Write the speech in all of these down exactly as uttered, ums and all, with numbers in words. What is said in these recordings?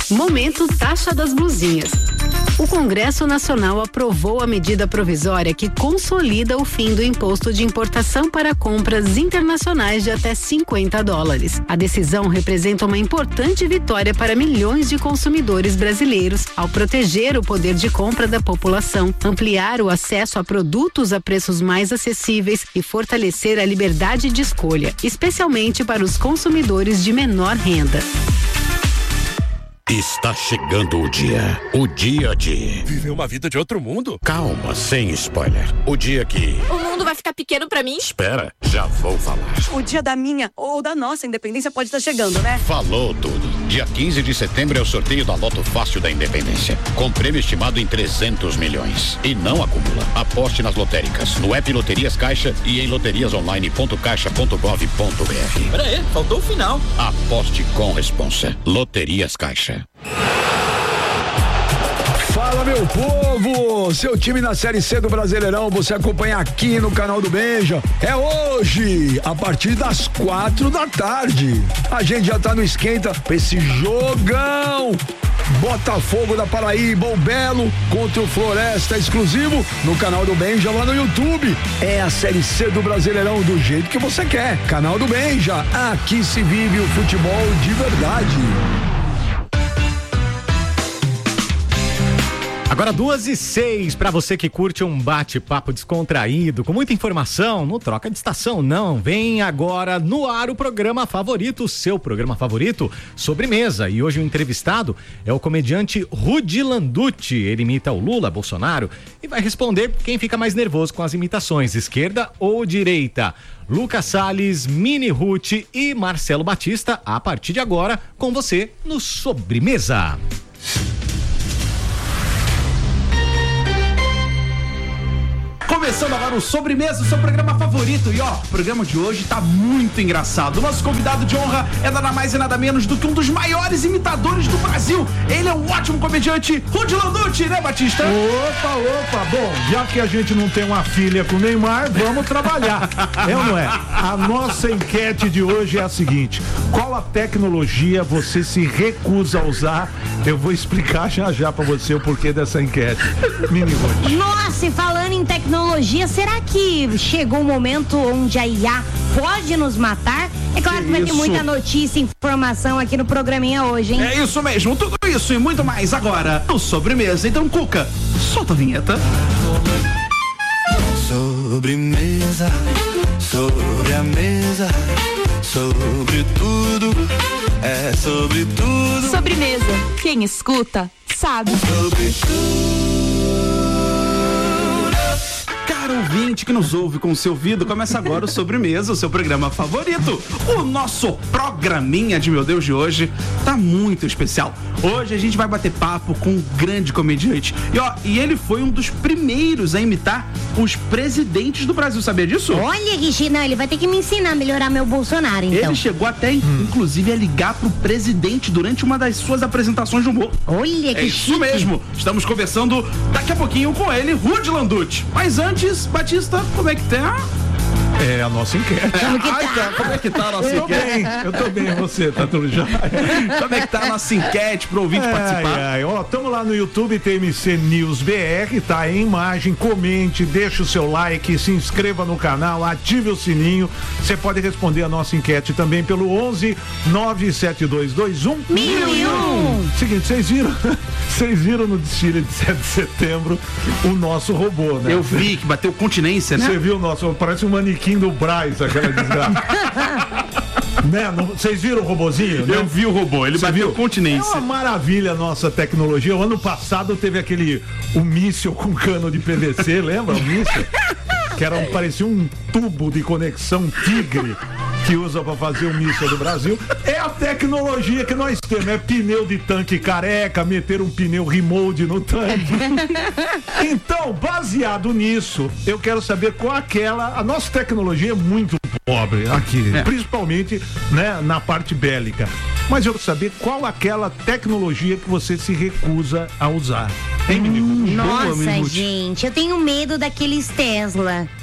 Momento taxa das blusinhas. O Congresso Nacional aprovou a medida provisória que consolida o fim do imposto de importação para compras internacionais de até cinquenta dólares. A decisão representa uma importante vitória para milhões de consumidores brasileiros ao proteger o poder de compra da população, ampliar o acesso a produtos a preços mais acessíveis e fortalecer a liberdade de escolha, especialmente para os consumidores de menor renda. Está chegando o dia, o dia de... Viver uma vida de outro mundo? Calma, sem spoiler. O dia que... O mundo vai ficar pequeno pra mim? Espera, já vou falar. O dia da minha ou da nossa independência pode estar chegando, né? Falou tudo. Dia quinze de setembro é o sorteio da Loto Fácil da Independência, com prêmio estimado em trezentos milhões. E não acumula. Aposte nas lotéricas, no app Loterias Caixa e em loterias online ponto caixa ponto gov ponto br. Pera aí, faltou o final. Aposte com responsa. Loterias Caixa. Fala, meu povo! Seu time na Série C do Brasileirão, você acompanha aqui no canal do Benja. É hoje, a partir das quatro da tarde. A gente já tá no esquenta pra esse jogão. Botafogo da Paraíba, o Belo contra o Floresta, exclusivo no canal do Benja lá no YouTube. É a Série C do Brasileirão do jeito que você quer. Canal do Benja, aqui se vive o futebol de verdade. Agora duas e seis, para você que curte um bate-papo descontraído, com muita informação, não troca de estação não, vem agora no ar o programa favorito, o seu programa favorito, Sobremesa, e hoje o entrevistado é o comediante Rudy Landucci, ele imita o Lula, Bolsonaro, e vai responder quem fica mais nervoso com as imitações, esquerda ou direita. Lucas Salles, Mini Ruth e Marcelo Batista, a partir de agora, com você no Sobremesa. Começando agora o Sobremesa, o seu programa favorito. E ó, o programa de hoje tá muito engraçado. O nosso convidado de honra é nada mais e nada menos do que um dos maiores imitadores do Brasil. Ele é um ótimo comediante, Rudy Landucci, né, Batista? Opa, opa, bom, já que a gente não tem uma filha com o Neymar, vamos trabalhar. É ou não é? A nossa enquete de hoje é a seguinte: qual a tecnologia você se recusa a usar? Eu vou explicar já já pra você o porquê dessa enquete. Mini Rudy. Nossa, e falando em tecnologia, será que chegou o momento onde a I A pode nos matar? É claro que, que vai ter muita notícia e informação aqui no programinha hoje, hein? É isso mesmo, tudo isso e muito mais agora no Sobremesa. Então, Cuca, solta a vinheta. Sobremesa, sobre a mesa, sobre tudo, é sobre tudo. Sobremesa, quem escuta sabe. Sobre tudo. Caro ouvinte que nos ouve com o seu ouvido, começa agora o Sobremesa, o seu programa favorito. O nosso programinha de meu Deus de hoje tá muito especial. Hoje a gente vai bater papo com um grande comediante. E ó, e ele foi um dos primeiros a imitar os presidentes do Brasil, sabia disso? Olha, Guixi, não, ele vai ter que me ensinar a melhorar meu Bolsonaro, então. Ele chegou até, hum. inclusive, a ligar pro presidente durante uma das suas apresentações de humor. Olha, que É isso chique. mesmo. Estamos conversando daqui a pouquinho com ele, Rudy Landucci. Mas antes, Batista, como é que tá? É a nossa enquete. Como que Ai, tá? tá. Como é que tá a nossa Eu tô enquete? bem, eu tô bem, você, tá tudo já? Como é que tá a nossa enquete pro ouvinte Ai, participar? ai, ó, tamo lá no YouTube, T M C News B R, tá em imagem, comente, deixa o seu like, se inscreva no canal, ative o sininho. Você pode responder a nossa enquete também pelo onze nove sete dois dois um Mil e um. Seguinte, vocês viram, vocês viram no desfile de sete de setembro o nosso robô, né? Eu vi que bateu continência, né? Você viu o nosso, parece um manequim do Braz, aquela desgraça. Né? Vocês viram o robozinho? Né? Eu vi o robô, ele Você bateu viu? continência. É uma maravilha a nossa tecnologia. O ano passado teve aquele o míssil com cano de P V C, lembra o míssil? Que era um, parecia um tubo de conexão Tigre que usa para fazer o míssil do Brasil. É a tecnologia que nós temos. É pneu de tanque careca, meter um pneu remold no tanque. Então, baseado nisso, eu quero saber qual aquela. A nossa tecnologia é muito pobre aqui, é. principalmente, né, na parte bélica. Mas eu quero saber qual aquela tecnologia que você se recusa a usar. Hein, menino? Nossa, gente, eu tenho medo daqueles Tesla.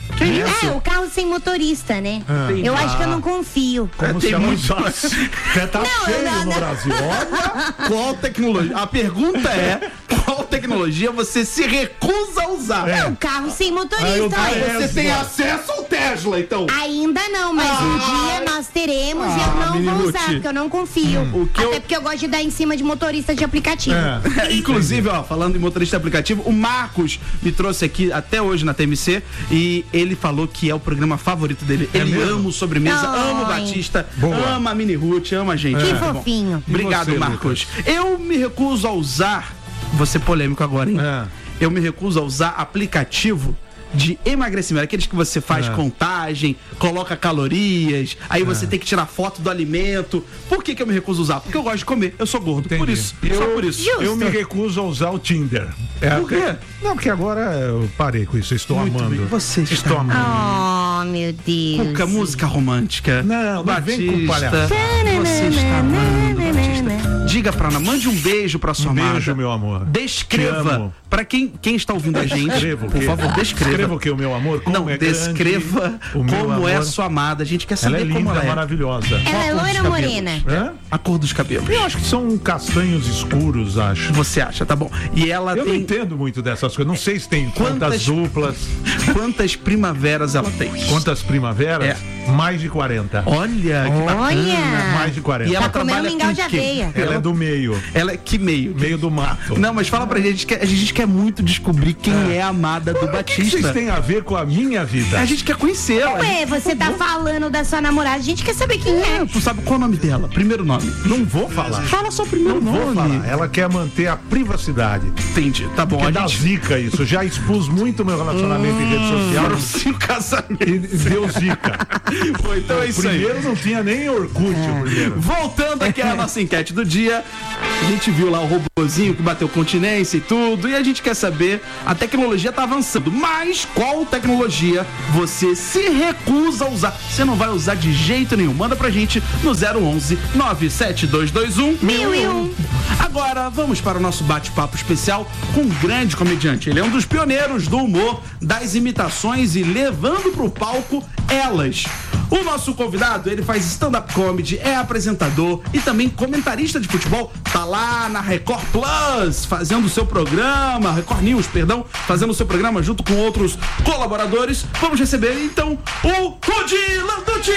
Que isso? É, o carro sem motorista, né? Ah. Eu acho que eu não confio. Como Tem se ela muito- usasse. Até tá Não, cheio não, no não. Brasil. Olha, Qual tecnologia? A pergunta é: qual tecnologia você se recusa a usar? É. Não, carro sem motorista. Ah, eu- ué. ah, é. Você tem acesso ao Tesla, então. Ainda não, mas um dia nós teremos e eu não Mini vou usar, Ruth. porque eu não confio. O que Até eu- porque eu gosto de dar em cima de motorista de aplicativo. É. Inclusive, ó, falando em motorista aplicativo, o Marcos me trouxe aqui até hoje na T M C e ele falou que é o programa favorito dele. Ele mesmo? ama o Sobremesa, Ai. ama o Batista, Boa. ama a Mini Ruth, ama a gente. Que Muito bom. fofinho. E Obrigado, você, Marcos. Eu me recuso a usar, vou ser polêmico agora, hein? É. Eu me recuso a usar aplicativo de emagrecimento, aqueles que você faz É. contagem, coloca calorias, aí você tem que tirar foto do alimento. Por que que eu me recuso a usar? Porque eu gosto de comer, eu sou gordo, por Entendi. isso, Eu, só por isso. eu me recuso a usar o Tinder. É, Por quê? Não, porque agora eu parei com isso. Estou Muito amando. bem. Você está Estou amando. Oh, meu Deus. Cuca, música romântica. Não, não vem com Batista, palhaçada. você está amando, Batista. Diga pra Ana, mande um beijo pra sua Um amada. beijo, meu amor. Te Descreva. amo. Pra quem, quem está ouvindo a gente, Escreva o por quê? favor, descreva. Escreva o que, o meu amor? Como Não, é descreva grande, o meu como é a amor. sua amada. A gente quer Ela saber é linda, como ela é. maravilhosa. Ela é Qual a cor loira dos ou cabelos? morena? Hã? A cor dos cabelos. Eu acho que são castanhos escuros, acho. Você acha, tá bom. E ela Eu não tem entendo muito dessas coisas. Não sei se tem Quantas- quantas duplas, quantas primaveras ela tem? quantas primaveras. É. Mais de quarenta. Olha, que bacana. Olha. Mais de quarenta. E ela Tá comendo trabalha mingau com de quem? aveia. Ela é do meio. Ela é que meio? Meio do mato. Não, mas fala pra gente, a gente quer, a gente quer muito descobrir quem é, a amada do O que que Batista. vocês têm a ver com a minha vida? A gente quer conhecer ela. Ué, você tá falando da sua namorada, a gente quer saber quem é. Tu sabe qual é o nome dela? Primeiro nome. Não vou falar. Fala só o primeiro Não vou nome. falar. Ela quer manter a privacidade. Entendi, tá bom. Que A dá gente... zica isso. Já expus muito meu relacionamento em rede social. Foram cinco casamentos. E deu zica. Pô, então é O isso aí. primeiro não tinha nem Orkut, o primeiro. Voltando aqui à nossa enquete do dia, a gente viu lá o robozinho que bateu continência e tudo, e a gente quer saber, a tecnologia tá avançando, mas qual tecnologia você se recusa a usar? Você não vai usar de jeito nenhum. Manda pra gente no zero onze nove sete dois dois um Mil e um. Agora vamos para o nosso bate-papo especial com um grande comediante. Ele é um dos pioneiros do humor, das imitações e levando pro palco elas. O nosso convidado, ele faz stand-up comedy, é apresentador e também comentarista de futebol. Tá lá na Record Plus, fazendo o seu programa, Record News, perdão, fazendo o seu programa junto com outros colaboradores. Vamos receber então o Rudy Landucci!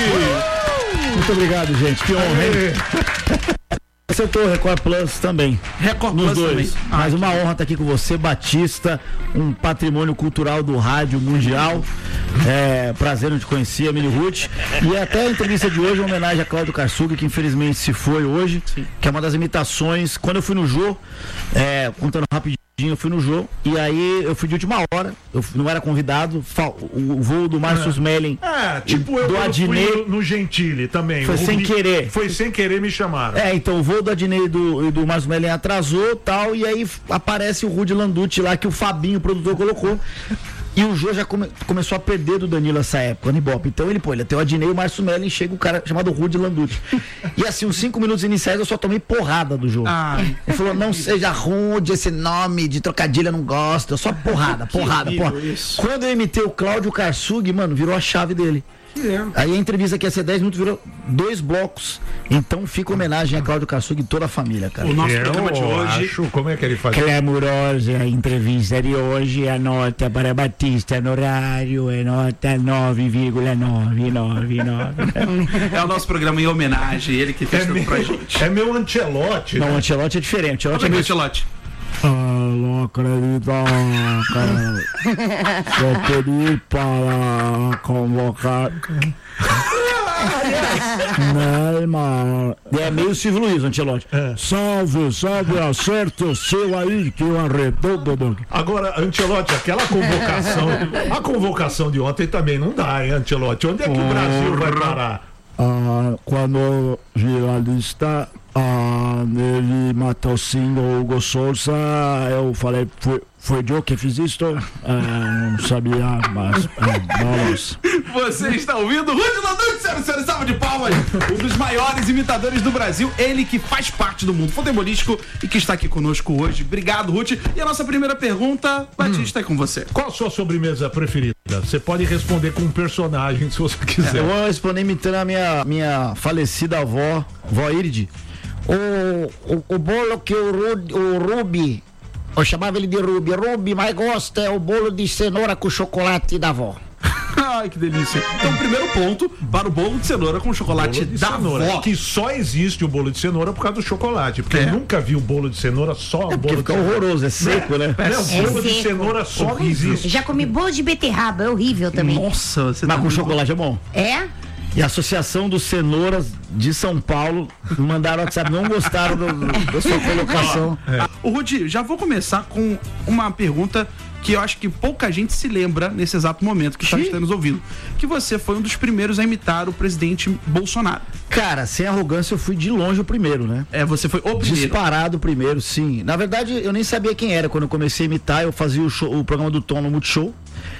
Muito obrigado, gente. Que honra, hein? Acertou o Record Plus também. Record Nos Plus dois. também. Mas uma honra estar aqui com você, Batista, um patrimônio cultural do rádio mundial. É, prazer em te conhecer, Mini Ruth. E até a entrevista de hoje é uma homenagem a Cláudio Karsug, que infelizmente se foi hoje, que é uma das imitações. Quando eu fui no Jô, é, contando rapidinho, eu fui no Jô, e aí eu fui de última hora, eu não era convidado, o voo do Márcio Smelling, É, tipo eu do quando Adnei, fui no, no Gentili também. Foi O sem Rubinho- querer. Foi sem querer, me chamaram. É, então o voo do Adnei e do, e do Márcio Mellen atrasou tal, e aí f- aparece o Rudy Landucci lá que o Fabinho, o produtor, colocou. E o Jô já come- começou a perder do Danilo essa época, no Ibope. Então ele, pô, ele tem o Adnei e o Márcio Mellen, chega o cara chamado Rudy Landucci. E assim, uns cinco minutos iniciais eu só tomei porrada do Jô. Ah. Ele falou, não seja Rudy, esse nome de trocadilho eu não gosto. Só porrada, porrada, horrível porrada. isso. Quando eu imitei o Cláudio Karsug, mano, virou a chave dele. Aí a entrevista que ia ser dez minutos virou dois blocos. Então fica homenagem a Cláudio Karsug e toda a família, cara. O nosso Eu programa de hoje. acho, como é que ele faz? Clamorosa a entrevista de hoje, a nota para Batista no horário é nota nove vírgula nove nove nove. É o nosso programa em homenagem, ele que fez É tudo meu, pra gente. é meu Ancelotti, Não, o né? Ancelotti é diferente. O Como Ancelotti é é que é, meio... Ancelotti? Ah, não acredito, cara. Eu pedi para convocar Neymar. É meio Silvio Luiz, Ancelotti. É. Salve, salve, acerta o seu aí que eu arredou, Dodô. Agora, Ancelotti, aquela convocação, a convocação de ontem também não dá, hein, Ancelotti? Onde é que o Brasil vai parar? Ah, quando jornalista ah, ele matou sim o Hugo Souza, eu falei, fui, foi eu que fiz isto? Ah, não sabia, mas ah, vamos. Você está ouvindo Rude Landucci, senhoras e senhores, salva de palmas. Um dos maiores imitadores do Brasil, ele que faz parte do mundo futebolístico e que está aqui conosco hoje. Obrigado, Ruth. E a nossa primeira pergunta, Batista, hum. é com você. Qual a sua sobremesa preferida? Você pode responder com um personagem, se você quiser. Eu vou responder imitando a minha, minha falecida avó, vó Iride. O, o, o bolo que o, Ru, o Rubi, eu chamava ele de Rubi, Rubi mais gosta é o bolo de cenoura com chocolate da avó. Ai, que delícia. Então, primeiro ponto para o bolo de cenoura com chocolate da cenoura. avó. É que só existe o bolo de cenoura por causa do chocolate. Porque é. eu nunca vi o bolo de cenoura só. É o bolo fica de horroroso, é seco, né? É, é o bolo seco. de cenoura só não existe. Já comi bolo de beterraba, é horrível também. Nossa, você Mas tá com chocolate é bom. É? E a Associação dos Cenouras de São Paulo me mandaram WhatsApp, não gostaram do, do, da sua colocação. É. O Rudi, já vou começar com uma pergunta que eu acho que pouca gente se lembra nesse exato momento que está nos ouvindo. Que você foi um dos primeiros a imitar o presidente Bolsonaro. Cara, sem arrogância, eu fui de longe o primeiro, né? É, você foi o primeiro. Disparado o primeiro, sim. Na verdade, eu nem sabia quem era. Quando eu comecei a imitar, eu fazia o, show, o programa do Tom no Multishow.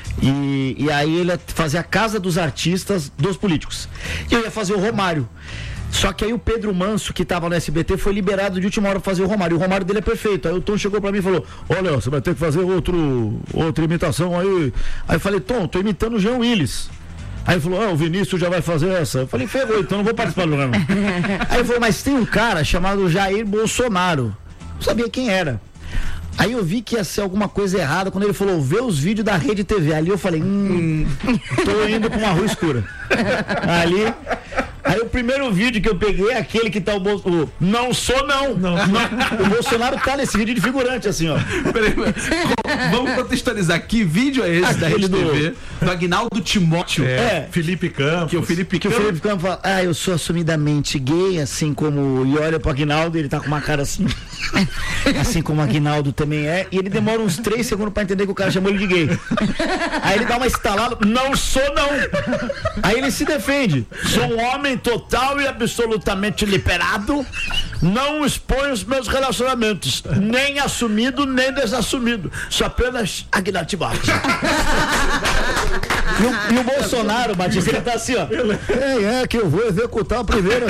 E, e aí ele fazia a casa dos artistas dos políticos. E eu ia fazer o Romário. Só que aí o Pedro Manso, que tava no S B T, foi liberado de última hora pra fazer o Romário. E o Romário dele é perfeito. Aí o Tom chegou pra mim e falou: olha, você vai ter que fazer outro, outra imitação aí. Aí eu falei: Tom, tô imitando o Jean Willis. Aí ele falou: ah, o Vinícius já vai fazer essa. Eu falei: ferrou, então não vou participar do programa. Aí ele falou: mas tem um cara chamado Jair Bolsonaro. Não sabia quem era. Aí eu vi que ia ser alguma coisa errada quando ele falou: vê os vídeos da Rede T V. Ali eu falei: hum, tô indo pra uma rua escura. Ali. Aí o primeiro vídeo que eu peguei é aquele que tá o Bolsonaro. Não sou não. Não, não. O Bolsonaro tá nesse vídeo de figurante, assim, ó. Peraí, vamos contextualizar. Que vídeo é esse aquele da Rede do... T V? Do Aguinaldo Timóteo. É, é. Felipe Campos. Que o Felipe que Campos. o Felipe Campos fala: ah, eu sou assumidamente gay, assim como. E olha pro Aguinaldo, ele tá com uma cara assim. Assim como o Aguinaldo também é. E ele demora uns três segundos pra entender que o cara chamou ele de gay. Aí ele dá uma estalada: não sou não. Aí ele se defende: sou um homem total e absolutamente liberado, não exponho os meus relacionamentos, nem assumido, nem desassumido, sou apenas Aguinaldo Timóteo. E o, e o Bolsonaro, Batista, ele tá assim, ó. É, é que eu vou executar a primeira